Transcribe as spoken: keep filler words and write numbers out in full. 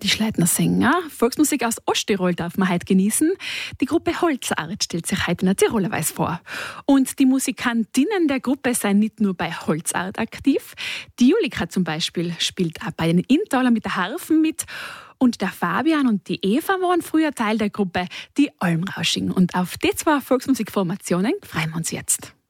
Die Schleitner Sänger, Volksmusik aus Osttirol darf man heute genießen. Die Gruppe Holzart stellt sich heute in der Tiroler Weise vor. Und die Musikantinnen der Gruppe sind nicht nur bei Holzart aktiv. Die Julika zum Beispiel spielt auch bei den Inntaler mit der Harfen mit. Und der Fabian und die Eva waren früher Teil der Gruppe, die Almrausching. Und auf die zwei Volksmusikformationen freuen wir uns jetzt.